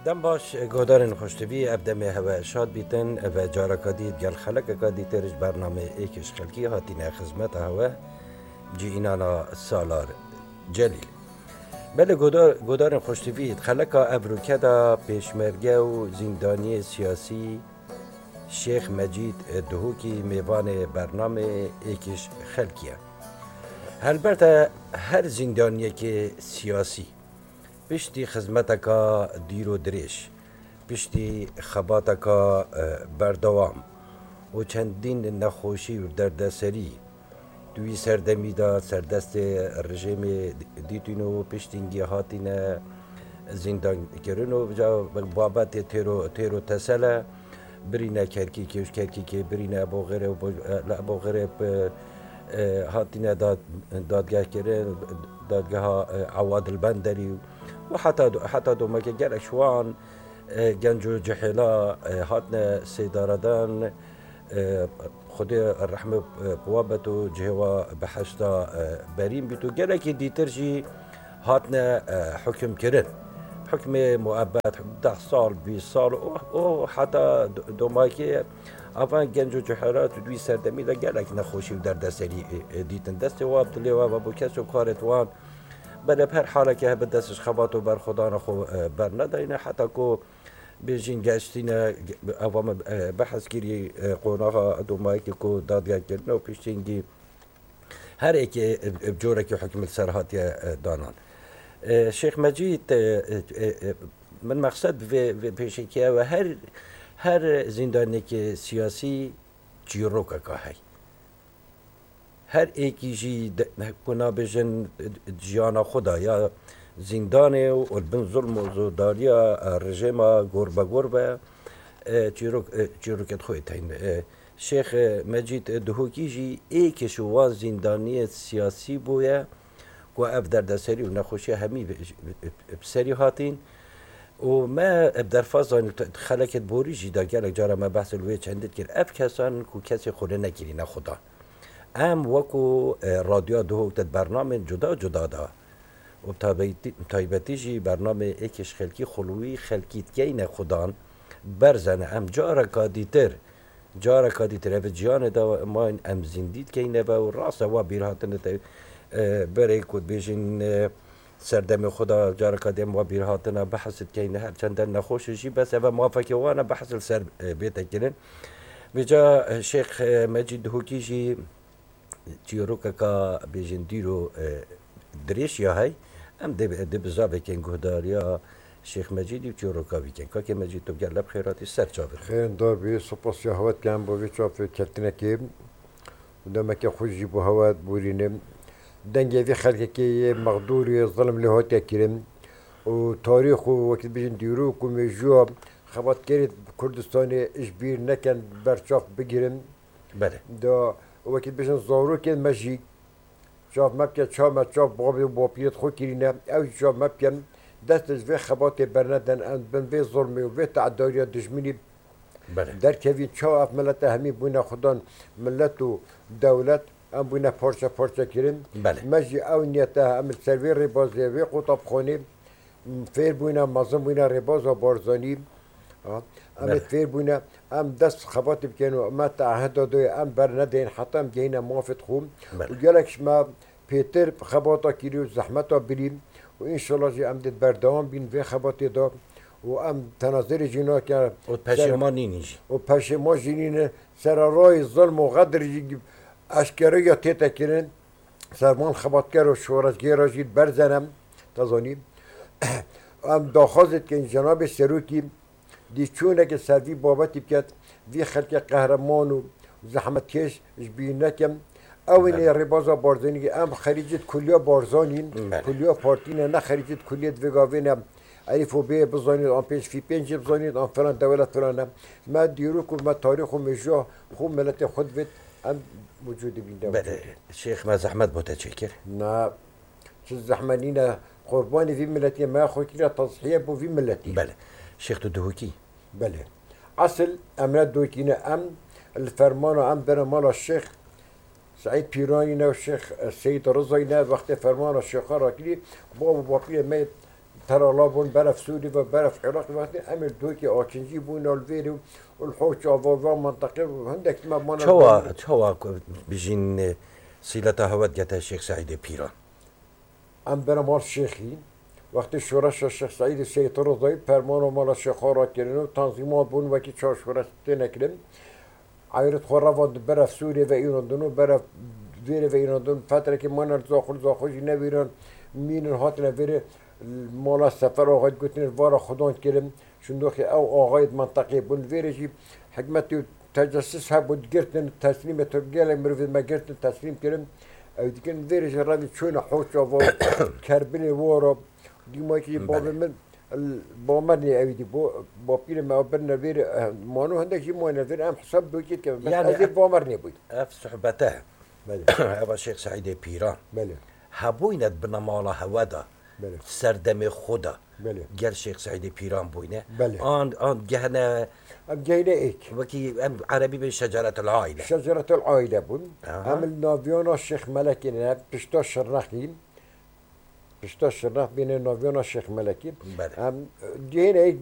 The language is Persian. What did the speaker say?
دم باش گودارن خوشتوی ابدم هوا شاد بیتن و جارکا دید گل خلق کا دیترش برنامه ایکش خلقی هاتین خدمت هوا جی اینانا سالار جلیل بله گودارن خوشتوی خلقا ابروکدا پیشمرگه و زندانی سیاسی شیخ مجید دهوکی میوان برنامه ایکش خلقیه البته هر زندانی که سیاسی پشتی خدمتکا دیر و درش پشتی خباتکا بردوام و چندین نخوشی و دردسری دوی سردمی دا سردست رژیم دیتونو پشتینگی هاتین زندان کرنو جا بابت تیرو تسله برینه کرکی کیوش کرکی که برینه ابو غره هاتین دادگاه کرن دادگاه عواد البندری و حتی دو مکه گرک شوان گنج و جحیلا هاتنا سیداردان خود الرحمه بوابت و جهوا بحشتا بریم بیتو گرکی دیتر جی هاتنا حکم کرن حکم مؤبد 10 سال 20 سال او حتی دو مکه آفان گنج و جحیلات دوی سردمی دا گرک نخوشی و دردسری دیتن دست واب تلیوا و بو کس و کارت وان بله پر حالا که به دستش خبات و بر خدا نخو بر ندارینه حتی که بیشین گشتین اوام بحث گیری قوناغا دومایی که دادگاه کردن و پیشتینگی هر ایک بجوره که حکم سرهاتی دانان شیخ مجید من مقصد پیشی که و هر زندانی که سیاسی جیروکا که هی هر ایکی جی کنا بجن جیانا خدا یا زندانه و البن ظلم و زوداری رژیم گربه چیروکت خوی تاین شیخ مجید دهوکی جی ایکش وان زندانی سیاسی بویا و اف دردسری و نخوشی همی بسری هاتین و ما بدرفازان خلقت بوری جی دا گلک جارا ما بحث الوی چندت کر اف کسان کو کسی خوره نگیری نه خدا ام وکو رادیو دهوکت برنامه جدا دا و تایبتی جی برنامه ایکش خلکی خلوی خلکیت گین خدان برزنه ام جارا کادیتر او جیان دا ما ام زندید گینه و راست و بیرهاتن بره کود بیشین سردم خدا جارا کادیم و بیرهاتن بحثت گینه هر چندن نخوش جی بس و موافقه وانا بحث سر بیتا کنن بجا شیخ مجید دهوکی جی چیروکا کا بیشین دیرو دریش یا هی ام ده بزابه کن گهداریا شیخ مجیدی و چیروکا بیکن که مجید تو گلب خیراتی سر چابر خیر دار بی سپاس یا هوت کم با ویچاف کتنه که دم که خوشی با هوت بورینم دنگه وی خلق که مقدوری ظلم لهات کریم و تاریخ و وقت بیشن دیرو کمی جواب خبات کرد کردستان اشبیر نکن برچاف بگیرم بله دا وقت بیشن زارو کن مجید شاف مبکن شام شاف بابی و بابیت خود کرینه او شاف مبکن دستش و خبات برندن ان بن و ظلمی و تعداری دشمنی بله در کوین شاف ملت همی بونا خدان ملت و دولت ام بونا پارچه کرین بله مجی او نیته ام سروی ربازی و قطب خانی فیر بونا مازم بونا رباز و بارزانی ام فیر بونا ام دست خبات بکنو ما تعهد دادوی ام برندین حتی ام گینه موافق خوم و گلکش ما پیتر خباتا کری و زحمتا بریم و انشالله جی ام دید بردوام بین و خباتی دا و ام تناظر جینا که و پشیمانی نیجی و پشیمان جینین سر رای ظلم و غدر جی اشکره یا تیتا کرن سرمان خباتگر و شورشگر را جید برزنم تازانی ام داخوازت که جناب سروکی دی چونه که سروی بابتی بکد وی خلق قهرمان و زحمتکش جبین نکم اونی ربازا بارزانی ام خریجت کلیا بارزانین کلیا پارتین نه خریجت کلیت وگاوین الف و ب بزانید آن پیش فی پنج بزانید آن فلان دولت فلان ما دیرو کو ما تاریخ و مجا خو ملت خود وید ام وجود بینده بله شیخ ما زحمت متشکر نه چه زحمتینا قربانی في ملتي ما خاطر تضحية بو في ملتي بله شیخ تو دهوکی بله اصل امنات دوكينا ام الفرمان ام بنا مال الشيخ سعيد بيراني والشيخ السيد رضا وقت فرمان الشيخ راكلي بابا بابي ما ترالا بون برف سوري و برف عراق وقتی امر دوکی آکنجی بون الویری والحوش آوازا منطقه هندك ما مانا چوا بجین سیلتا هوت گتا شیخ سعید پیران ام برا مال شيخين وقت شورش الشيخ سعيد السيد رضي فرمانو مال الشيخ راكرين تنظيمات بون وكي تشار شورش تنكلم عيرت خرافات برا في سوريا و ايران دونو برا فيري و ايران دون فترة كي مانا زاخل نبيران مين هاتنا فيري مال السفر آغايد قلتين الوارا خدان كلم شندوخي او آغايد منطقي بون فيري جيب حكمتي تجسس هبود قرتن تسليم ترقيا مروفي ما قرتن تسليم كلم او دیگه ویرش رادی چون حوش و کربلی وارا دیگه که باب من با من اویدی با پیر ما برنا ویر مانو هندکی مانو ویر ام حساب دوکید که بس يعني از با مرنی بود اف صحبته بله ابا شیخ سعید پیران بله هبوینت بنمالا هودا بله سردم خدا بله گل شیخ سعید پیران بوینه بله. آن گهنه ام جاينا ايك وكي ام عربي بشجرة العائلة شجرة العائلة بون أها. ام النافيونا الشيخ ملكي بشتا شرناخين بشتا شرناخ بين النافيونا الشيخ ملكي بله. ام جاينا ايك